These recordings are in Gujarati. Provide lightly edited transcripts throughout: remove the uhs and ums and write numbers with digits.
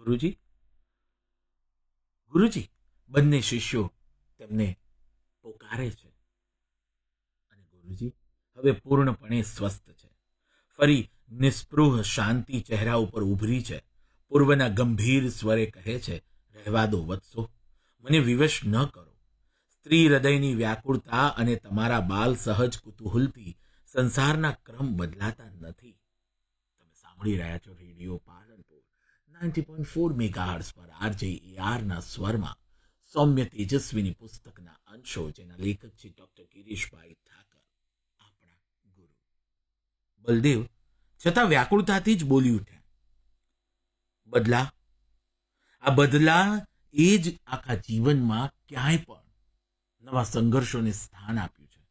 ગુરુજી, ગુરુજી. બંને શિષ્યો તેમને પોકારે છે અને ગુરુજી હવે પૂર્ણપણે સ્વસ્થ છે. ફરી નિસ્પૃહ શાંતિ ચહેરા ઉપર ઉભરી છે. પૂર્વના ગંભીર સ્વરે કહે છે, રહેવા દો વત્સો, મને વિવશ ન કરો. સ્ત્રી હૃદયની વ્યાકુળતા અને તમારા બાલ સહજ કુતૂહલથી સંસારના ક્રમ બદલાતા નથી. તમે સાંભળી રહ્યા છો રેડિયો પાલનપુર 90.4 મેગાહર્ટ્ઝ પર RJAR ના સ્વરમાં સૌમ્ય તેજસ્વીની પુસ્તકના અંશો, જેના લેખક છે ડોક્ટર ગિરીશભાઈ ઠાકર, આપણા ગુરુ. બલદેવ છતાં વ્યાકુળતાથી જ બોલી ઉઠ્યા, બદલા. આ બદલા એ જ આખા જીવનમાં ક્યાંય પણ નવા સંઘર્ષોને સ્થાન આપ્યું છે.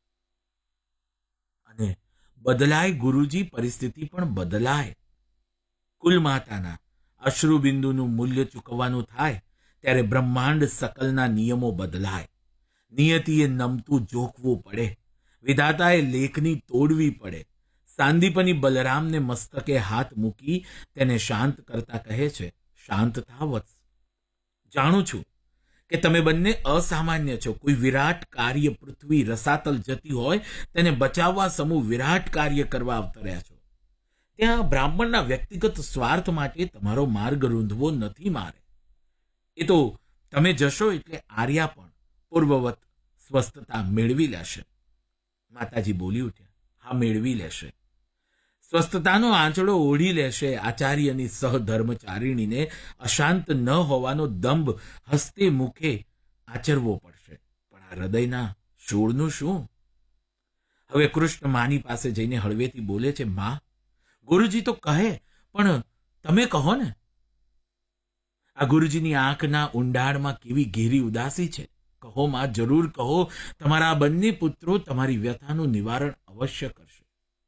અને બદલાય ગુરુજી, પરિસ્થિતિ પણ બદલાય. કુલ માતાના અશ્રુબિંદુનું મૂલ્ય ચૂકવવાનું થાય ત્યારે બ્રહ્માંડ સકલના નિયમો બદલાય. નિયતિએ નમતું જોખવું પડે, વિધાતાએ લેખની તોડવી પડે. સાંદીપની બલરામને મસ્તકે હાથ મૂકી તેને શાંત કરતા કહે છે, શાંત થા વત્સ. જાણું છું કે તમે બંને અસામાન્ય છો. કોઈ વિરાટ કાર્ય પૃથ્વી રસાતલ જતી હોય તેને બચાવવા સમૂહ વિરાટ કાર્ય કરવા અવતર્યા છો. ત્યાં બ્રાહ્મણના વ્યક્તિગત સ્વાર્થ માટે તમારો માર્ગ રૂંધવો નથી મારે. એ તો તમે જશો એટલે આર્યા પણ પૂર્વવત સ્વસ્થતા મેળવી લેશે. માતાજી બોલી ઉઠ્યા, હા, મેળવી લેશે. સ્વસ્થતાનો આંચળો ઓઢી લેશે. આચાર્યની સહધર્મચારિણીને અશાંત ન હોવાનો દંભ હસ્તે મુખે આચરવો પડશે. પણ આ હૃદયના શૂળનું શું? હવે કૃષ્ણ માની પાસે જઈને હળવેથી બોલે છે, માં, ગુરુજી તો કહે, પણ તમે કહો ને. આ ગુરુજીની આંખના ઊંડાણમાં કેવી ઘેરી ઉદાસી છે. કહો માં, જરૂર કહો. તમારા આ બંને પુત્રો તમારી વ્યથાનું નિવારણ અવશ્ય કરશે.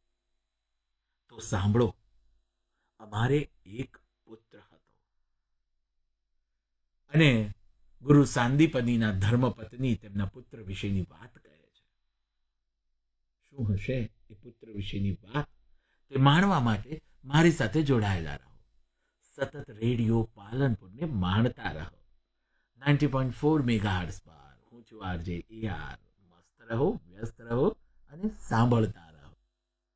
તો સાંભળો, અમારે એક પુત્ર હતો. અને ગુરુ સાંદીપનીના ધર્મપત્ની તેમના પુત્ર વિશેની વાત કહે છે. શું હશે એ પુત્ર વિશેની વાત, તે માણવા માટે મારી સાથે જોડાયેલા રહો. સતત રેડિયો પાલનપુરને માણતા રહો. 90.4 મેગાહર્ટ્ઝ પર હું છું RJAR. મસ્ત રહો, વ્યસ્ત રહો અને સાંભળતા